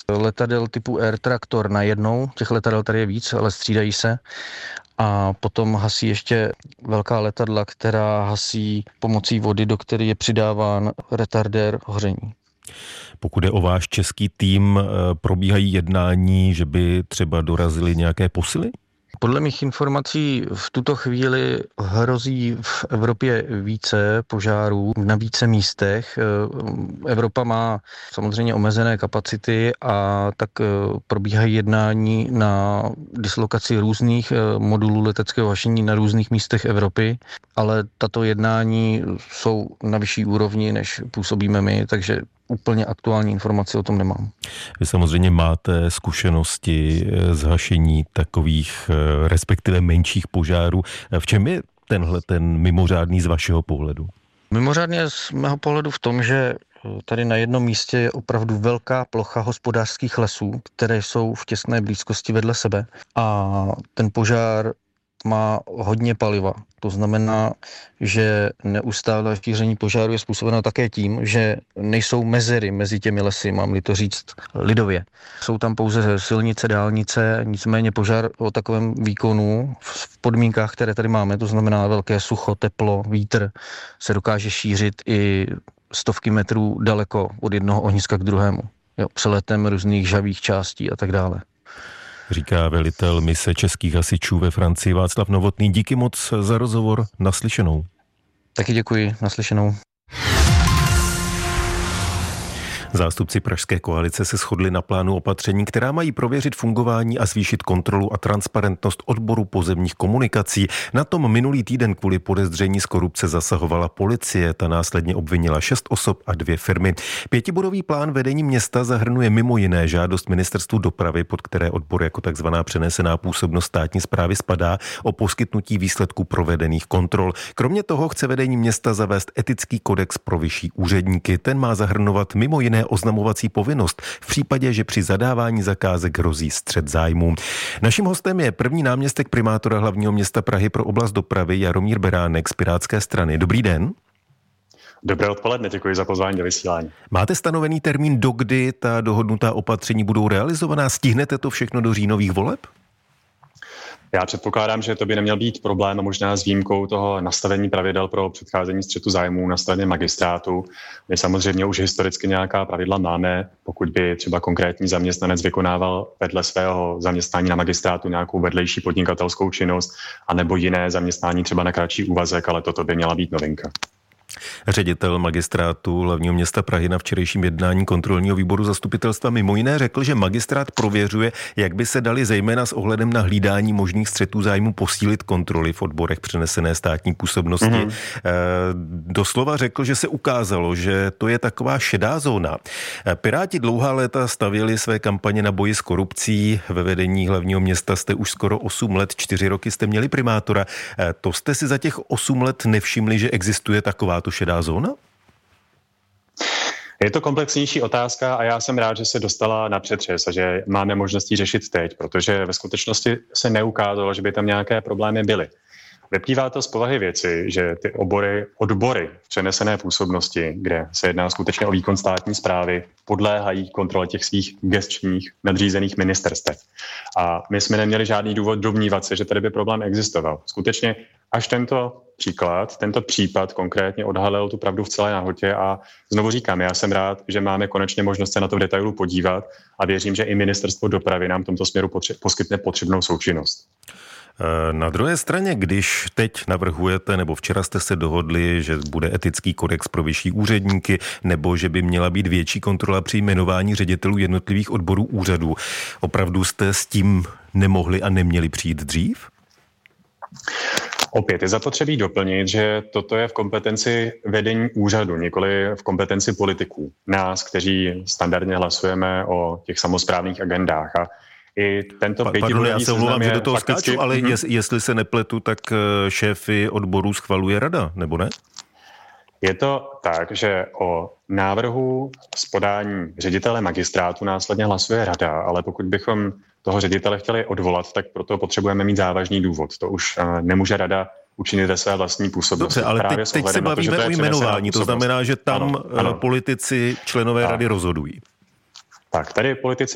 letadel typu Air Tractor najednou. Těch letadel tady je víc, ale střídají se. A potom hasí ještě velká letadla, která hasí pomocí vody, do které je přidáván retardér hoření. Pokud je o váš český tým, probíhají jednání, že by třeba dorazily nějaké posily? Podle mých informací v tuto chvíli hrozí v Evropě více požárů na více místech. Evropa má samozřejmě omezené kapacity a tak probíhají jednání na dislokaci různých modulů leteckého hašení na různých místech Evropy, ale tato jednání jsou na vyšší úrovni, než působíme my, takže úplně aktuální informace o tom nemám. Vy samozřejmě máte zkušenosti z hašení takových, respektive menších požárů. V čem je ten mimořádný z vašeho pohledu? Mimořádně z mého pohledu v tom, že tady na jednom místě je opravdu velká plocha hospodářských lesů, které jsou v těsné blízkosti vedle sebe a ten požár má hodně paliva. To znamená, že neustále šíření požáru je způsobeno také tím, že nejsou mezery mezi těmi lesy, mám-li to říct lidově. Jsou tam pouze silnice, dálnice, nicméně požár o takovém výkonu v podmínkách, které tady máme, to znamená velké sucho, teplo, vítr, se dokáže šířit i stovky metrů daleko od jednoho ohniska k druhému. Přeletem různých žhavých částí a tak dále. Říká velitel mise českých hasičů ve Francii Václav Novotný. Díky moc za rozhovor, naslyšenou. Taky děkuji, naslyšenou. Zástupci pražské koalice se shodli na plánu opatření, která mají prověřit fungování a zvýšit kontrolu a transparentnost odboru pozemních komunikací. Na tom minulý týden kvůli podezření z korupce zasahovala policie. Ta následně obvinila 6 osob a 2 firmy. 5bodový plán vedení města zahrnuje mimo jiné žádost ministerstvu dopravy, pod které odbor jako takzvaná přenesená působnost státní správy spadá, o poskytnutí výsledků provedených kontrol. Kromě toho chce vedení města zavést etický kodex pro vyšší úředníky. Ten má zahrnovat mimo jiné oznamovací povinnost v případě, že při zadávání zakázek hrozí střet zájmů. Naším hostem je první náměstek primátora hlavního města Prahy pro oblast dopravy Jaromír Beránek z Pirátské strany. Dobrý den. Dobré odpoledne, děkuji za pozvání do vysílání. Máte stanovený termín, dokdy ta dohodnutá opatření budou realizovaná? Stihnete to všechno do říjnových voleb? Já předpokládám, že to by neměl být problém a možná s výjimkou toho nastavení pravidel pro předcházení střetu zájmů na straně magistrátu. My samozřejmě už historicky nějaká pravidla máme, pokud by třeba konkrétní zaměstnanec vykonával vedle svého zaměstnání na magistrátu nějakou vedlejší podnikatelskou činnost anebo jiné zaměstnání třeba na kratší úvazek, ale toto by měla být novinka. Ředitel magistrátu hlavního města Prahy na včerejším jednání kontrolního výboru zastupitelstva mimo jiné řekl, že magistrát prověřuje, jak by se dali zejména s ohledem na hlídání možných střetů zájmu posílit kontroly v odborech přenesené státní působnosti. Doslova řekl, že se ukázalo, že to je taková šedá zóna. Piráti dlouhá léta stavěli své kampaně na boji s korupcí. Ve vedení hlavního města jste už skoro 8 let, 4 roky jste měli primátora. To jste si za těch 8 let nevšimli, že existuje takováto šedá zóna? Je to komplexnější otázka a já jsem rád, že se dostala na přetřes a že máme možnost ji řešit teď, protože ve skutečnosti se neukázalo, že by tam nějaké problémy byly. Vyplývá to z povahy věci, že ty odbory v přenesené působnosti, kde se jedná skutečně o výkon státní správy, podléhají kontrole těch svých gesčních nadřízených ministerstev. A my jsme neměli žádný důvod domnívat se, že tady by problém existoval. Skutečně až tento případ konkrétně odhalil tu pravdu v celé nahotě a znovu říkám, já jsem rád, že máme konečně možnost se na to v detailu podívat a věřím, že i ministerstvo dopravy nám v tomto směru poskytne potřebnou součinnost. Na druhé straně, když teď navrhujete, nebo včera jste se dohodli, že bude etický kodex pro vyšší úředníky, nebo že by měla být větší kontrola při jmenování ředitelů jednotlivých odborů úřadů, opravdu jste s tím nemohli a neměli přijít dřív? Opět je zapotřebí doplnit, že toto je v kompetenci vedení úřadu, nikoli v kompetenci politiků. Nás, kteří standardně hlasujeme o těch samosprávných agendách. A i tento Pardon, já se omlouvám, že do toho skáču, ale jestli se nepletu, tak šéfy odborů schvaluje rada, nebo ne? Je to tak, že o návrhu z podání ředitele magistrátu následně hlasuje rada, ale pokud bychom toho ředitele chtěli odvolat, tak proto potřebujeme mít závažný důvod. To už nemůže rada učinit ve své vlastní působnosti. Dobře, ale teď se bavíme o jmenování, to znamená, že tam politici, členové rady rozhodují. Tak, tady politici